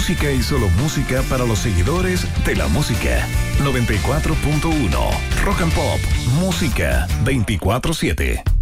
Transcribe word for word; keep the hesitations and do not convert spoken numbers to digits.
Música y solo música para los seguidores de la música. noventa y cuatro punto uno Rock and Pop. Música veinticuatro siete.